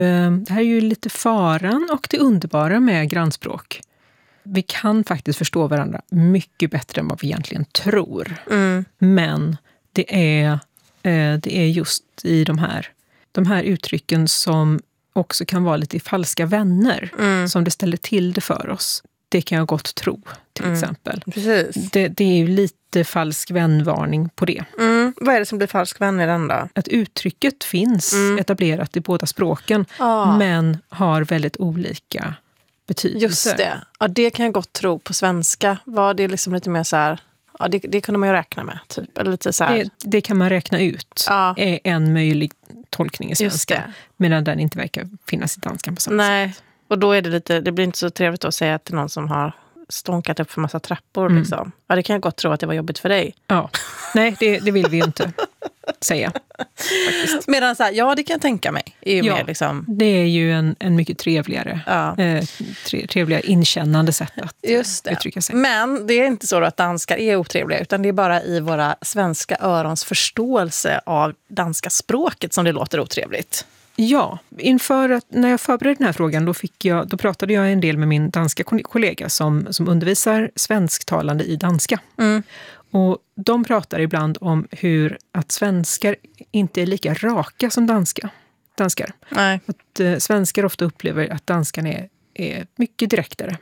Det här är ju lite faran och det underbara med grannspråk. Vi kan faktiskt förstå varandra mycket bättre än vad vi egentligen tror. Men det är just i de här uttrycken som också kan vara lite falska vänner som det ställer till det för oss. Det kan jag gott tro, till exempel. Precis. Det är ju lite falsk vänvarning på det. Vad är det som blir falsk vän i den då? Att uttrycket finns etablerat i båda språken, men har väldigt olika betydelser. Just det. Ja, det kan jag gott tro på svenska. Var det liksom lite mer så här... Ja, det kunde man ju räkna med, typ. Eller lite så här. Det kan man räkna ut. Är en möjlig tolkning i svenska. Medan den inte verkar finnas i danskan på samma sätt. Och då är det blir inte så trevligt att säga till någon som har stånkat upp för massa trappor. Liksom. Ja, det kan jag gott tro att det var jobbigt för dig. Ja, nej det vill vi ju inte säga. Faktiskt. Medan så här, ja det kan jag tänka mig. Mer, liksom. Det är ju en mycket trevligare, trevligare inkännande sätt att uttrycka sig. Men det är inte så att danskar är otrevliga, utan det är bara i våra svenska örons förståelse av danska språket som det låter otrevligt. Ja, när jag förberedde den här frågan då pratade jag en del med min danska kollega som undervisar svensktalande i danska. Och de pratar ibland om att svenskar inte är lika raka som danskar. Nej. Att svenskar ofta upplever att danskarna är mycket direktare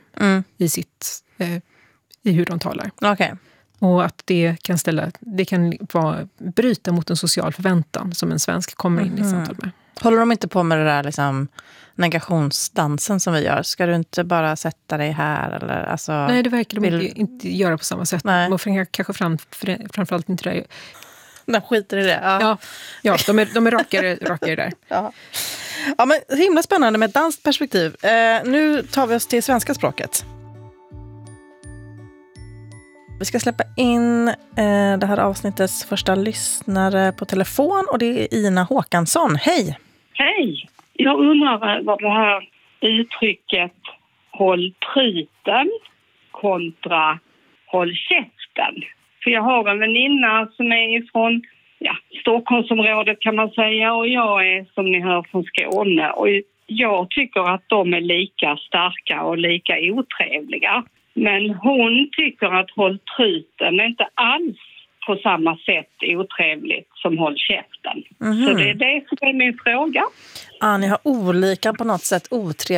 i hur de talar. Okay. Och att det kan bryta mot en social förväntan som en svensk kommer in i samtal med. Håller de inte på med det där liksom negationsdansen som vi gör? Ska du inte bara sätta dig här? Eller, alltså, nej, det verkar de inte göra på samma sätt. Nej. De får kanske framförallt inte det. De skiter i det. Ja, de är rakare där. Ja, men himla spännande med ett danskt perspektiv. Nu tar vi oss till svenska språket. Vi ska släppa in det här avsnittets första lyssnare på telefon och det är Ina Håkansson. Hej! Hej! Jag undrar vad det här uttrycket håll truten kontra håll käften. För jag har en väninna som är från Stockholmsområdet kan man säga och jag är som ni hör från Skåne och jag tycker att de är lika starka och lika otrevliga. Men hon tycker att håll truten är inte alls på samma sätt otrevligt som håll käften. Så det är det som är min fråga. Ni har olika på något sätt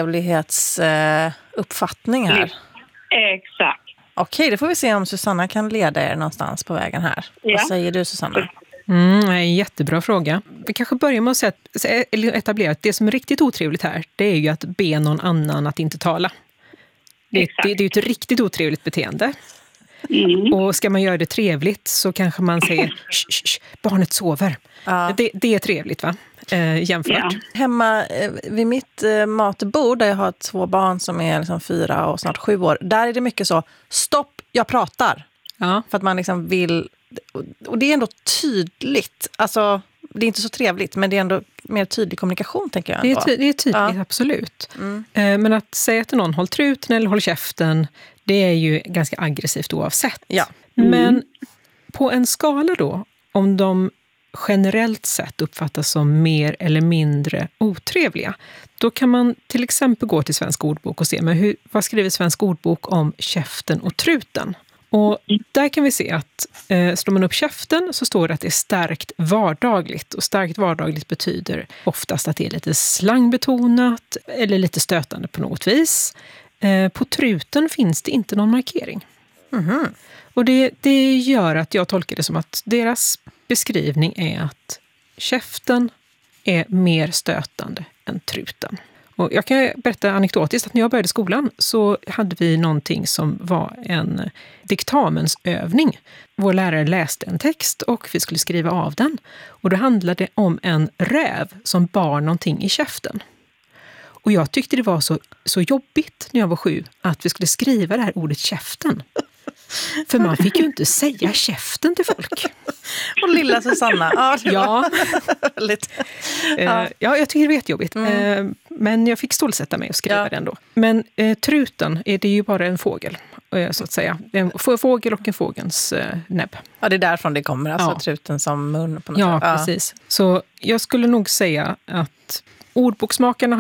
otrevlighetsuppfattning här. Exakt. Okej, det får vi se om Susanna kan leda er någonstans på vägen här. Ja. Vad säger du, Susanna? En jättebra fråga. Vi kanske börjar med att etablera att det som är riktigt otrevligt här, det är ju att be någon annan att inte tala. Det är ju ett riktigt otrevligt beteende. Och ska man göra det trevligt så kanske man säger barnet sover. Det är trevligt, va? Jämfört. Ja. Hemma vid mitt matbord där jag har 2 barn som är liksom 4 och snart 7 år. Där är det mycket så, stopp, jag pratar. Ja. För att man liksom vill, och det är ändå tydligt. Alltså, det är inte så trevligt, men det är ändå mer tydlig kommunikation, tänker jag. Det är tydligt, absolut. Men att säga till någon, håll truten eller håll käften, det är ju ganska aggressivt oavsett. Ja. Men på en skala då, om de generellt sett uppfattas som mer eller mindre otrevliga, då kan man till exempel gå till Svensk ordbok och se vad skriver Svensk ordbok om käften och truten. Och där kan vi se att slår man upp käften så står det att det är starkt vardagligt. Och starkt vardagligt betyder oftast att det är lite slangbetonat eller lite stötande på något vis. På truten finns det inte någon markering. Och det gör att jag tolkar det som att deras beskrivning är att käften är mer stötande än truten. Och jag kan berätta anekdotiskt att när jag började skolan så hade vi någonting som var en diktamensövning. Vår lärare läste en text och vi skulle skriva av den. Och då handlade det om en räv som bar någonting i käften. Och jag tyckte det var så jobbigt när jag var 7 att vi skulle skriva det här ordet käften. För man fick ju inte säga käften till folk. Och lilla Susanna. Ja, jag tycker det är jättejobbigt. Men jag fick stålsätta mig och skriva den då. Men truten är det ju bara en fågel, så att säga. En fågel och en fågelns näbb. Ja, det är därifrån det kommer. Alltså truten som mun på något sätt. Ja, precis. Så jag skulle nog säga att ordboksmakarna